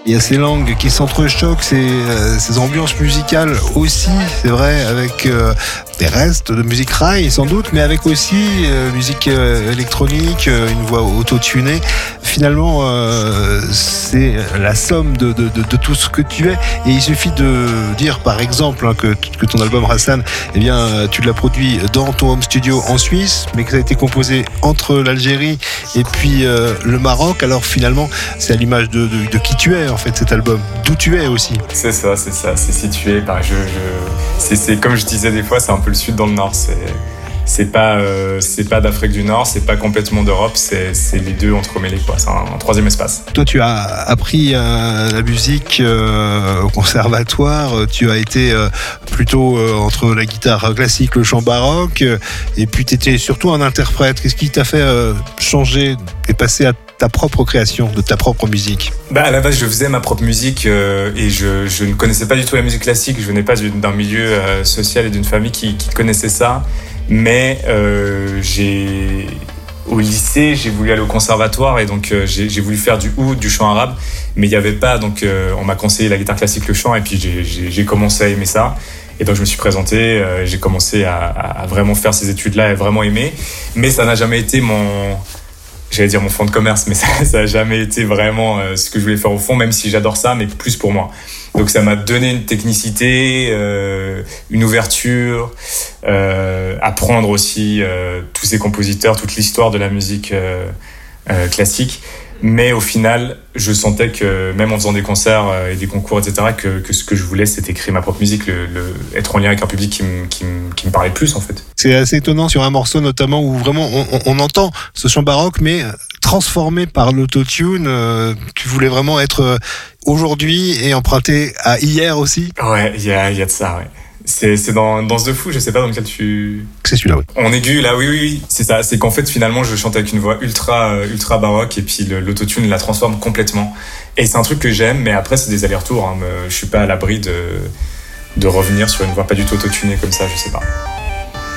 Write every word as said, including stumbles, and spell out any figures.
Il y a ces langues qui s'entrechoquent, ces, euh, ces ambiances musicales aussi, c'est vrai, avec euh, des restes de musique rail sans doute, mais avec aussi euh, musique euh, électronique, euh, une voix auto-tunée. Finalement, euh, c'est la somme de, de, de, de tout ce que tu es. Et il suffit de dire, par exemple, hein, que, que ton album Rassan, eh bien, tu l'as produit dans ton home studio en Suisse, mais que ça a été composé entre l'Algérie et puis euh, le Maroc. Alors finalement, c'est à l'image de, de, de qui tu es, en fait, cet album. D'où tu es aussi. C'est ça, c'est ça. C'est situé. Bah, je, je, c'est, c'est, comme je disais des fois, c'est un peu le sud dans le nord. C'est... C'est pas, euh, c'est pas d'Afrique du Nord, c'est pas complètement d'Europe, c'est, c'est les deux entremêlés, quoi. C'est un, un troisième espace. Toi, tu as appris euh, la musique euh, au conservatoire, tu as été euh, plutôt euh, entre la guitare classique, le chant baroque, euh, et puis tu étais surtout un interprète. Qu'est-ce qui t'a fait euh, changer et passer à ta propre création, de ta propre musique? Bah à la base, je faisais ma propre musique euh, et je, je ne connaissais pas du tout la musique classique. Je venais pas d'un milieu euh, social et d'une famille qui, qui connaissait ça. Mais euh, j'ai, au lycée, j'ai voulu aller au conservatoire et donc euh, j'ai, j'ai voulu faire du oud, du chant arabe, mais il n'y avait pas, donc euh, on m'a conseillé la guitare classique, le chant, et puis j'ai, j'ai, j'ai commencé à aimer ça. Et donc je me suis présenté, euh, j'ai commencé à, à vraiment faire ces études-là et vraiment aimer, mais ça n'a jamais été mon... J'allais dire mon fond de commerce, mais ça n'a jamais été vraiment euh, ce que je voulais faire au fond, même si j'adore ça, mais plus pour moi. Donc ça m'a donné une technicité, euh, une ouverture, euh, apprendre aussi euh, tous ces compositeurs, toute l'histoire de la musique euh, euh, classique. Mais au final, je sentais que même en faisant des concerts et des concours, et cetera, que, que ce que je voulais, c'était créer ma propre musique, le, le, être en lien avec un public qui me, qui me, qui me parlait plus, en fait. C'est assez étonnant sur un morceau notamment où vraiment on, on, on entend ce chant baroque, mais transformé par l'autotune. Euh, tu voulais vraiment être euh, aujourd'hui et emprunté à hier aussi. Ouais, il y a, y a de ça, ouais. C'est, c'est dans Danse de fou, je sais pas dans lequel tu... C'est celui-là, oui. En aigu, là, oui, oui, oui, c'est ça. C'est qu'en fait, finalement, je chante avec une voix ultra, ultra baroque et puis le, l'autotune la transforme complètement. Et c'est un truc que j'aime, mais après, c'est des allers-retours. Hein. Je suis pas à l'abri de, de revenir sur une voix pas du tout autotunée comme ça, je sais pas.